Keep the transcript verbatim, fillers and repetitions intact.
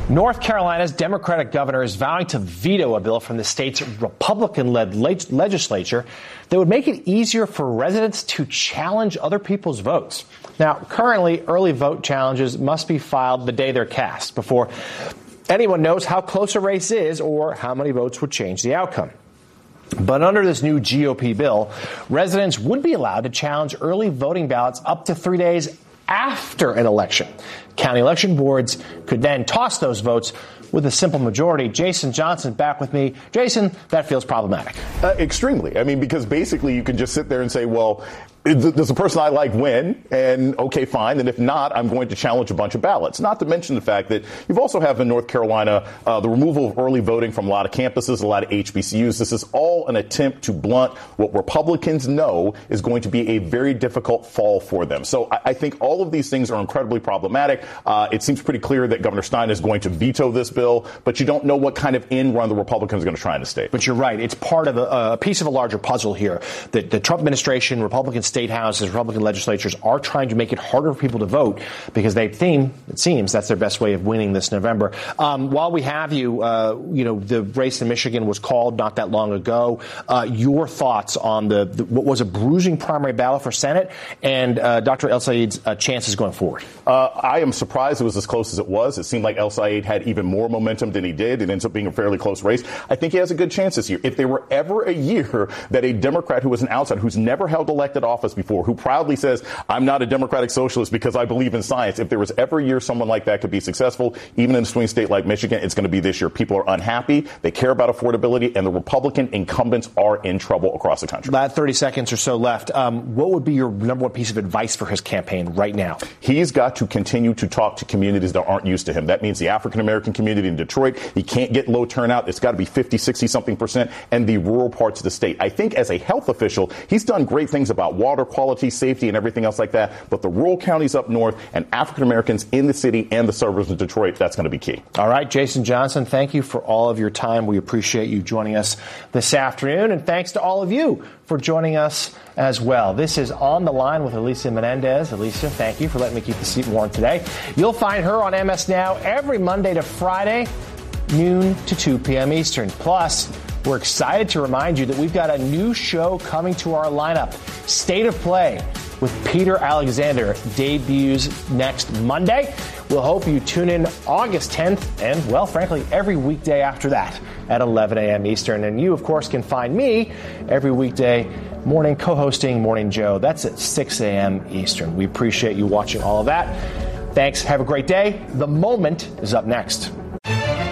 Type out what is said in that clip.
North Carolina's Democratic governor is vowing to veto a bill from the state's Republican-led leg- legislature that would make it easier for residents to challenge other people's votes. Now, currently, early vote challenges must be filed the day they're cast before anyone knows how close a race is or how many votes would change the outcome. But under this new G O P bill, residents would be allowed to challenge early voting ballots up to three days after an election. County election boards could then toss those votes with a simple majority. Jason Johnson back with me. Jason, that feels problematic. Uh, extremely. I mean, because basically you can just sit there and say, well, does the person I like win? And okay, fine. And if not, I'm going to challenge a bunch of ballots. Not to mention the fact that you've also have in North Carolina uh, the removal of early voting from a lot of campuses, a lot of H B C Us. This is all an attempt to blunt what Republicans know is going to be a very difficult fall for them. So I, I think all of these things are incredibly problematic. Uh, it seems pretty clear that Governor Stein is going to veto this bill, but you don't know what kind of end run the Republicans are going to try in the state. But you're right. It's part of a, a piece of a larger puzzle here. The, the Trump administration, Republican state houses, Republican legislatures are trying to make it harder for people to vote because they think, it seems, that's their best way of winning this November. Um, while we have you, uh, you know, the race in Michigan was called not that long ago. Uh, your thoughts on the, the what was a bruising primary ballot for Senate and uh, Doctor El-Sayed's uh, chances going forward? Uh, I am surprised it was as close as it was. It seemed like El-Sayed had even more momentum than he did. It ends up being a fairly close race. I think he has a good chance this year. If there were ever a year that a Democrat who was an outsider, who's never held elected office before, who proudly says, I'm not a democratic socialist because I believe in science. If there was ever a year someone like that could be successful, even in a swing state like Michigan, it's going to be this year. People are unhappy. They care about affordability, and the Republican incumbents are in trouble across the country. About thirty seconds or so left. Um, what would be your number one piece of advice for his campaign right now? He's got to continue to talk to communities that aren't used to him. That means the African-American community in Detroit. He can't get low turnout. It's got to be fifty, sixty something percent, and the rural parts of the state. I think as a health official, he's done great things about water quality, safety, and everything else like that. But the rural counties up north and African Americans in the city and the suburbs of Detroit, that's going to be key. All right, Jason Johnson, thank you for all of your time. We appreciate you joining us this afternoon. And thanks to all of you for joining us as well. This is On the Line with Alicia Menendez. Alicia, thank you for letting me keep the seat warm today. You'll find her on M S Now every Monday to Friday, noon to two p.m. Eastern. Plus, we're excited to remind you that we've got a new show coming to our lineup. State of Play with Peter Alexander debuts next Monday. We'll hope you tune in August tenth and, well, frankly, every weekday after that at eleven a.m. Eastern. And you, of course, can find me every weekday morning co-hosting Morning Joe. That's at six a.m. Eastern. We appreciate you watching all of that. Thanks. Have a great day. The Moment is up next.